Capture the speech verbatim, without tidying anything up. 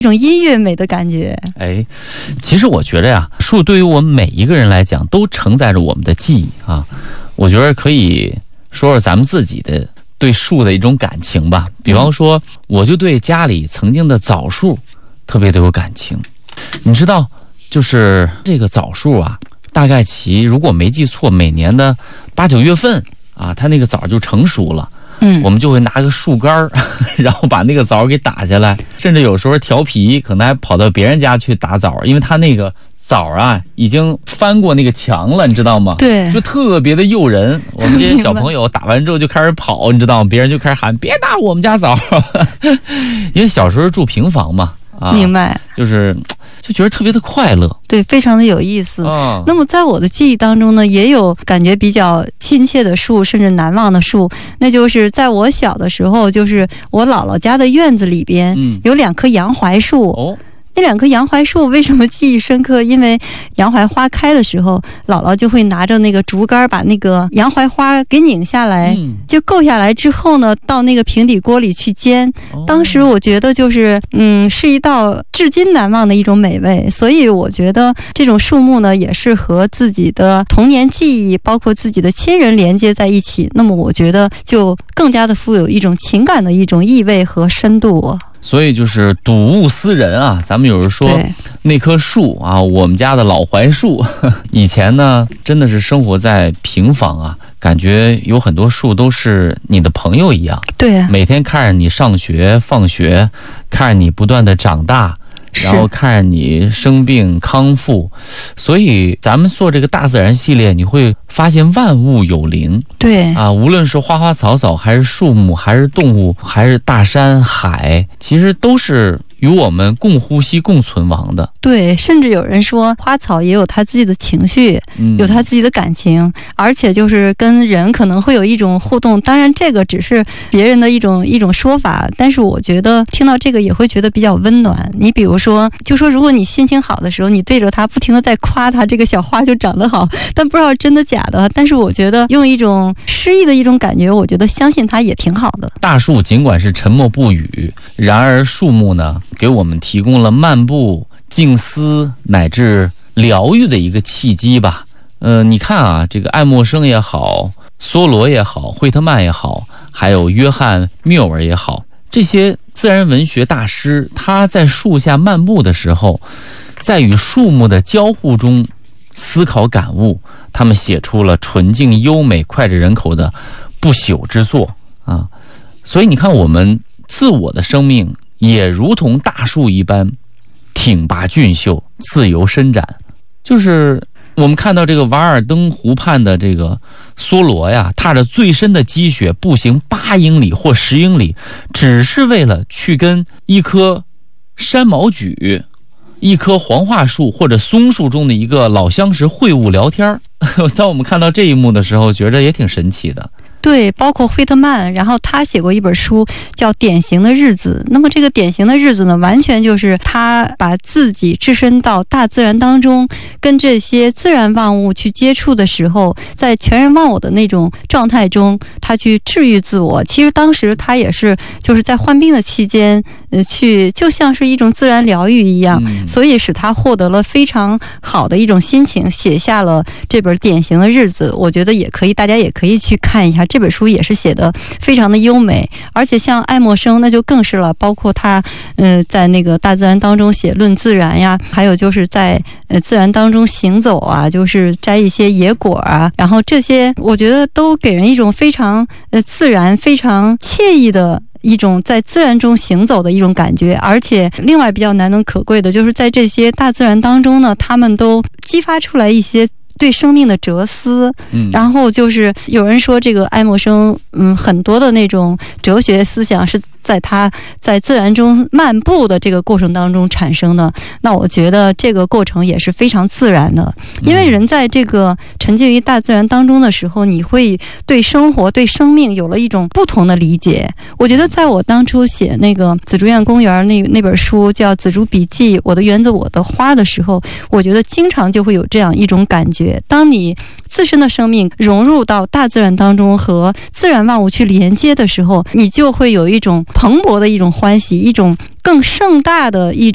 一种音乐美的感觉。 哎，其实我觉得呀，树对于我们每一个人来讲都承载着我们的记忆啊。我觉得可以说说咱们自己的对树的一种感情吧。比方说，我就对家里曾经的枣树特别的有感情。你知道，就是这个枣树啊，大概其如果没记错，每年的八九月份啊，它那个枣就成熟了。嗯，我们就会拿个树干然后把那个枣给打下来，甚至有时候调皮，可能还跑到别人家去打枣，因为它那个枣啊已经翻过那个墙了，你知道吗？ 对， 就特别的诱人。我们这些小朋友打完之后就开始跑，你知道吗？别人就开始喊别打我们家枣，因为小时候住平房嘛。啊， 明白， 就是就觉得特别的快乐， 对，非常的有意思。 哦、 那么在我的记忆当中呢，也有感觉比较亲切的树，甚至难忘的树，那就是在我小的时候，就是我姥姥家的院子里边、嗯、有两棵洋槐树。哦，那两棵洋槐树为什么记忆深刻？因为洋槐花开的时候，姥姥就会拿着那个竹竿把那个洋槐花给拧下来、嗯、就够下来之后呢，到那个平底锅里去煎、哦、当时我觉得就是嗯，是一道至今难忘的一种美味。所以我觉得这种树木呢，也是和自己的童年记忆包括自己的亲人连接在一起，那么我觉得就更加的富有一种情感的一种意味和深度。 所以就是睹物思人啊，咱们有人说那棵树啊，我们家的老槐树，以前呢真的是生活在平房啊，感觉有很多树都是你的朋友一样， 对、啊， 每天看着你上学放学，看着你不断的长大，然后看着你生病康复，所以咱们做这个大自然系列，你会发现万物有灵。 对啊，无论是花花草草，还是树木，还是动物，还是大山海，其实都是与我们共呼吸共存亡的。 对，甚至有人说花草也有他自己的情绪、嗯、有他自己的感情，而且就是跟人可能会有一种互动，当然这个只是别人的一种一种说法，但是我觉得听到这个也会觉得比较温暖。你比如说，就说如果你心情好的时候，你对着它不停的在夸它这个小花就长得好，但不知道真的假的，但是我觉得用一种诗意的一种感觉，我觉得相信它也挺好的。 大树尽管是沉默不语，然而树木呢给我们提供了漫步、静思乃至疗愈的一个契机吧。呃，你看啊，这个爱默生也好，梭罗也好，惠特曼也好，还有约翰缪尔也好，这些自然文学大师，他在树下漫步的时候，在与树木的交互中思考感悟，他们写出了纯净优美脍炙人口的不朽之作啊。所以你看，我们自我的生命也如同大树一般挺拔俊秀，自由伸展。就是我们看到这个瓦尔登湖畔的这个梭罗呀，踏着最深的积雪步行八英里或十英里，只是为了去跟一棵山毛榉、一棵黄桦树或者松树中的一个老相识会晤聊天。当我们看到这一幕的时候，觉得也挺神奇的。 对，包括惠特曼，然后他写过一本书叫《典型的日子》。那么这个典型的日子呢，完全就是他把自己置身到大自然当中，跟这些自然万物去接触的时候，在全然忘我的那种状态中，他去治愈自我。其实当时他也是就是在患病的期间，呃，去就像是一种自然疗愈一样，嗯、所以使他获得了非常好的一种心情，写下了这本《典型的日子》。我觉得也可以，大家也可以去看一下。这本书也是写的非常的优美，而且像爱默生那就更是了，包括他呃在那个大自然当中写论自然呀，还有就是在呃自然当中行走啊，就是摘一些野果啊，然后这些我觉得都给人一种非常呃自然非常惬意的一种在自然中行走的一种感觉。而且另外比较难能可贵的就是在这些大自然当中呢，他们都激发出来一些对生命的哲思，嗯，然后就是有人说这个爱默生，嗯，很多的那种哲学思想是在他在自然中漫步的这个过程当中产生的。那我觉得这个过程也是非常自然的，因为人在这个沉浸于大自然当中的时候，你会对生活、对生命有了一种不同的理解。我觉得在我当初写那个紫竹院公园那那本书叫《紫竹笔记：我的园子，我的花》的时候，我觉得经常就会有这样一种感觉。当你自身的生命融入到大自然当中，和自然万物去连接的时候，你就会有一种蓬勃的一种欢喜，一种更盛大的一